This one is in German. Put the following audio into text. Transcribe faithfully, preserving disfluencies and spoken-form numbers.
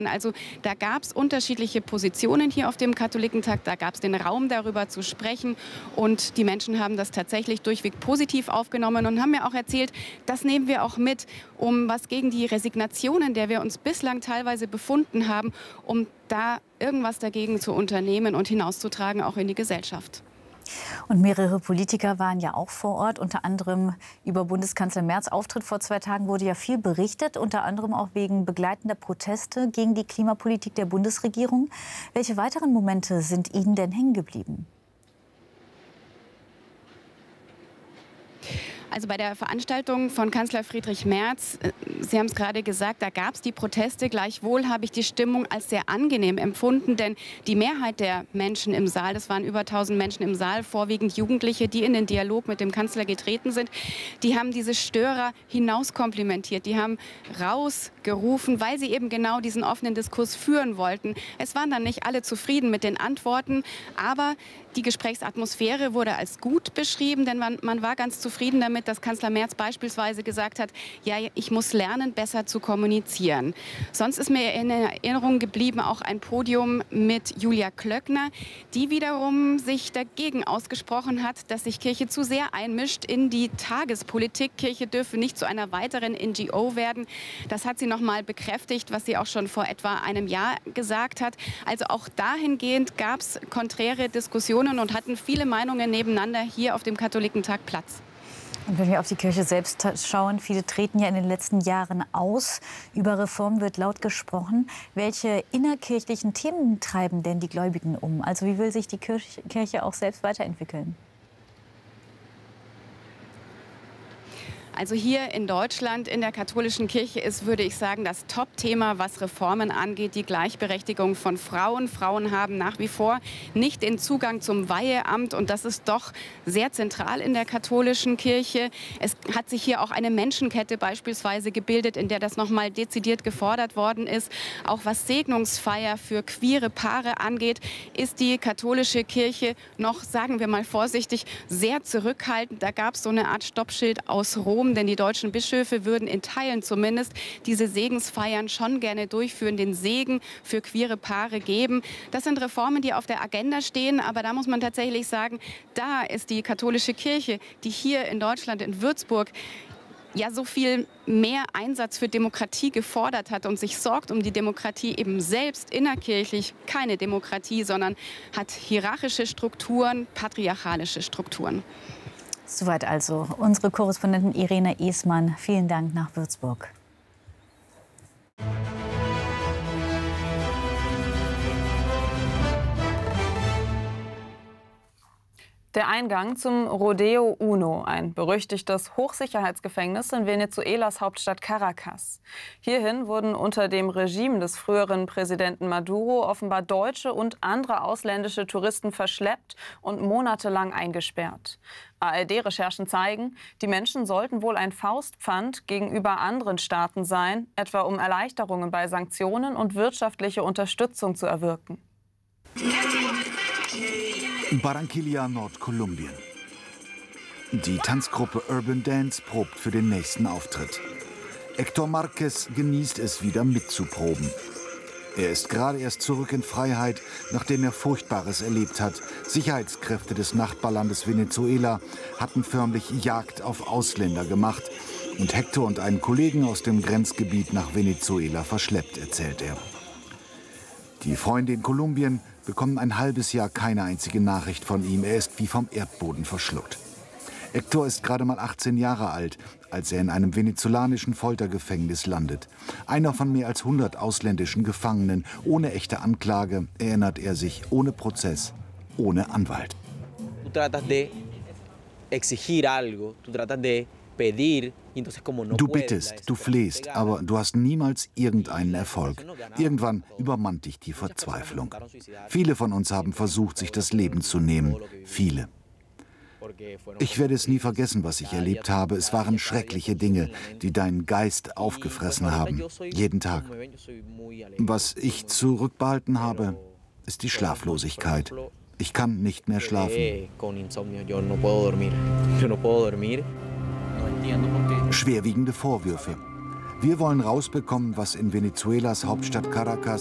hatten. Also da gab es unterschiedliche Positionen hier auf dem Katholikentag. Da gab es den Raum, darüber zu sprechen. Und die Menschen haben das tatsächlich durchweg positiv aufgenommen und haben mir auch erzählt, das nehmen wir auch mit, um was gegen die Resignationen, der wir uns bislang teilweise befunden haben, um da irgendwas dagegen zu unternehmen und hinauszutragen, auch in die Gesellschaft. Und mehrere Politiker waren ja auch vor Ort, unter anderem über Bundeskanzler Merz Auftritt vor zwei Tagen wurde ja viel berichtet, unter anderem auch wegen begleitender Proteste gegen die Klimapolitik der Bundesregierung. Welche weiteren Momente sind Ihnen denn hängen geblieben? Also bei der Veranstaltung von Kanzler Friedrich Merz, Sie haben es gerade gesagt, da gab es die Proteste. Gleichwohl habe ich die Stimmung als sehr angenehm empfunden, denn die Mehrheit der Menschen im Saal, das waren über tausend Menschen im Saal, vorwiegend Jugendliche, die in den Dialog mit dem Kanzler getreten sind, die haben diese Störer hinauskomplimentiert, die haben rausgerufen, weil sie eben genau diesen offenen Diskurs führen wollten. Es waren dann nicht alle zufrieden mit den Antworten, aber die Gesprächsatmosphäre wurde als gut beschrieben, denn man, man war ganz zufrieden damit, dass Kanzler Merz beispielsweise gesagt hat, ja, ich muss lernen, besser zu kommunizieren. Sonst ist mir in Erinnerung geblieben auch ein Podium mit Julia Klöckner, die wiederum sich dagegen ausgesprochen hat, dass sich Kirche zu sehr einmischt in die Tagespolitik. Kirche dürfe nicht zu einer weiteren N G O werden. Das hat sie noch mal bekräftigt, was sie auch schon vor etwa einem Jahr gesagt hat. Also auch dahingehend gab es konträre Diskussionen und hatten viele Meinungen nebeneinander hier auf dem Katholikentag Platz. Und wenn wir auf die Kirche selbst schauen, viele treten ja in den letzten Jahren aus. Über Reform wird laut gesprochen. Welche innerkirchlichen Themen treiben denn die Gläubigen um? Also wie will sich die Kirche auch selbst weiterentwickeln? Also hier in Deutschland, in der katholischen Kirche ist, würde ich sagen, das Top-Thema, was Reformen angeht, die Gleichberechtigung von Frauen. Frauen haben nach wie vor nicht den Zugang zum Weiheamt und das ist doch sehr zentral in der katholischen Kirche. Es hat sich hier auch eine Menschenkette beispielsweise gebildet, in der das nochmal dezidiert gefordert worden ist. Auch was Segnungsfeier für queere Paare angeht, ist die katholische Kirche noch, sagen wir mal vorsichtig, sehr zurückhaltend. Da gab es so eine Art Stoppschild aus Rom, denn die deutschen Bischöfe würden in Teilen zumindest diese Segensfeiern schon gerne durchführen, den Segen für queere Paare geben. Das sind Reformen, die auf der Agenda stehen, aber da muss man tatsächlich sagen, da ist die katholische Kirche, die hier in Deutschland, in Würzburg, ja so viel mehr Einsatz für Demokratie gefordert hat und sich sorgt um die Demokratie eben selbst innerkirchlich, keine Demokratie, sondern hat hierarchische Strukturen, patriarchalische Strukturen. Soweit also unsere Korrespondentin Irene Esmann. Vielen Dank nach Würzburg. Der Eingang zum Rodeo Uno, ein berüchtigtes Hochsicherheitsgefängnis in Venezuelas Hauptstadt Caracas. Hierhin wurden unter dem Regime des früheren Präsidenten Maduro offenbar deutsche und andere ausländische Touristen verschleppt und monatelang eingesperrt. A R D-Recherchen zeigen, die Menschen sollten wohl ein Faustpfand gegenüber anderen Staaten sein, etwa um Erleichterungen bei Sanktionen und wirtschaftliche Unterstützung zu erwirken. Barranquilla, Nordkolumbien. Die Tanzgruppe Urban Dance probt für den nächsten Auftritt. Hector Marquez genießt es wieder mitzuproben. Er ist gerade erst zurück in Freiheit, nachdem er Furchtbares erlebt hat. Sicherheitskräfte des Nachbarlandes Venezuela hatten förmlich Jagd auf Ausländer gemacht und Hector und einen Kollegen aus dem Grenzgebiet nach Venezuela verschleppt, erzählt er. Die Freunde in Kolumbien bekommen ein halbes Jahr keine einzige Nachricht von ihm. Er ist wie vom Erdboden verschluckt. Hector ist gerade mal achtzehn Jahre alt, als er in einem venezolanischen Foltergefängnis landet. Einer von mehr als hundert ausländischen Gefangenen. Ohne echte Anklage, erinnert er sich, ohne Prozess, ohne Anwalt. Du tratas de exigir algo, du tratas de pedir. Du bittest, du flehst, aber du hast niemals irgendeinen Erfolg. Irgendwann übermannt dich die Verzweiflung. Viele von uns haben versucht, sich das Leben zu nehmen. Viele. Ich werde es nie vergessen, was ich erlebt habe. Es waren schreckliche Dinge, die deinen Geist aufgefressen haben. Jeden Tag. Was ich zurückbehalten habe, ist die Schlaflosigkeit. Ich kann nicht mehr schlafen. Schwerwiegende Vorwürfe. Wir wollen rausbekommen, was in Venezuelas Hauptstadt Caracas